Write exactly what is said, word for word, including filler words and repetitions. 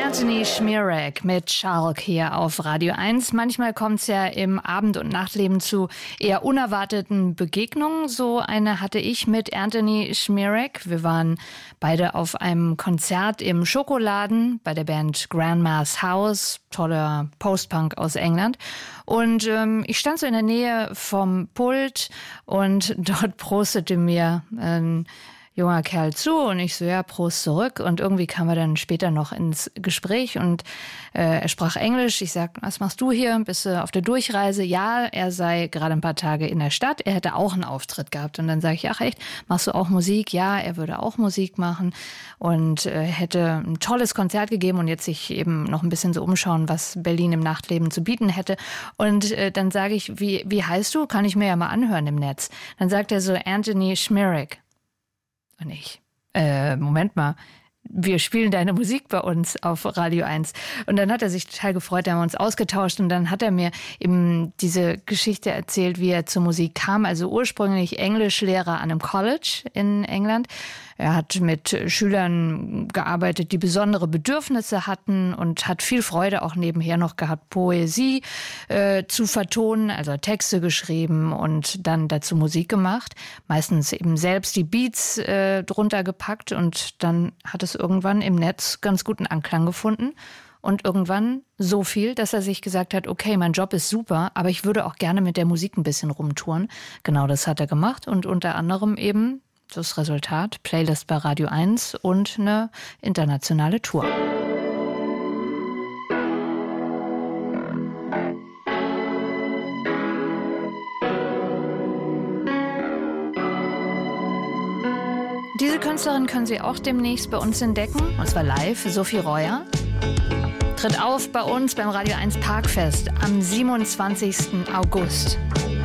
Anthony Schmierek mit Schalk hier auf Radio eins. Manchmal kommt es ja im Abend- und Nachtleben zu eher unerwarteten Begegnungen. So eine hatte ich mit Anthony Schmierek. Wir waren beide auf einem Konzert im Schokoladen bei der Band Grandma's House, toller Post-Punk aus England. Und ähm, ich stand so in der Nähe vom Pult und dort prostete mir ein junger Kerl zu und ich so, ja, Prost zurück. Und irgendwie kam er dann später noch ins Gespräch und äh, er sprach Englisch. Ich sag, was machst du hier? Bist du auf der Durchreise? Ja, er sei gerade ein paar Tage in der Stadt. Er hätte auch einen Auftritt gehabt. Und dann sage ich, ach echt, machst du auch Musik? Ja, er würde auch Musik machen und äh, hätte ein tolles Konzert gegeben und jetzt sich eben noch ein bisschen so umschauen, was Berlin im Nachtleben zu bieten hätte. Und äh, dann sage ich, wie, wie heißt du? Kann ich mir ja mal anhören im Netz. Dann sagt er so, Anthony Schmierek. Und ich, äh, Moment mal, wir spielen deine Musik bei uns auf Radio eins. Und dann hat er sich total gefreut, da haben wir uns ausgetauscht und dann hat er mir eben diese Geschichte erzählt, wie er zur Musik kam. Also ursprünglich Englischlehrer an einem College in England. Er hat mit Schülern gearbeitet, die besondere Bedürfnisse hatten und hat viel Freude auch nebenher noch gehabt, Poesie äh, zu vertonen, also Texte geschrieben und dann dazu Musik gemacht. Meistens eben selbst die Beats äh, drunter gepackt und dann hat es irgendwann im Netz ganz guten Anklang gefunden. Und irgendwann so viel, dass er sich gesagt hat, okay, mein Job ist super, aber ich würde auch gerne mit der Musik ein bisschen rumtouren. Genau das hat er gemacht und unter anderem eben das Resultat, Playlist bei Radio eins und eine internationale Tour. Diese Künstlerin können Sie auch demnächst bei uns entdecken, und zwar live. Sophie Reuer tritt auf bei uns beim Radio eins Parkfest am siebenundzwanzigsten August.